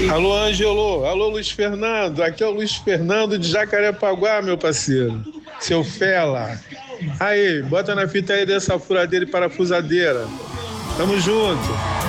Alô, Ângelo. Alô, Luiz Fernando. Aqui é o Luiz Fernando de Jacarepaguá, meu parceiro. Seu fela. Aí, bota na fita aí dessa furadeira e parafusadeira. Tamo junto.